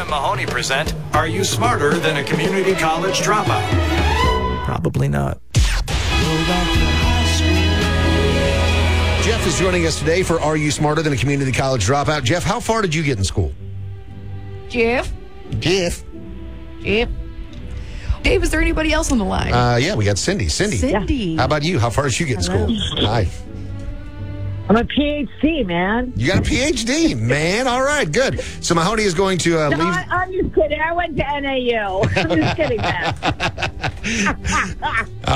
and Mahoney present Are You Smarter Than a Community College Dropout? Probably not. Jeff is joining us today for Are You Smarter Than a Community College Dropout? Jeff, how far did you get in school? Jeff? Jeff? Dave, is there anybody else on the line? Yeah, we got Cindy. Cindy. How about you? How far did you get in school? Hi. I'm a PhD, man. You got a PhD, man. All right, good. So Mahoney is going to No, leave. I'm just kidding. I went to NAU. I'm just kidding, man.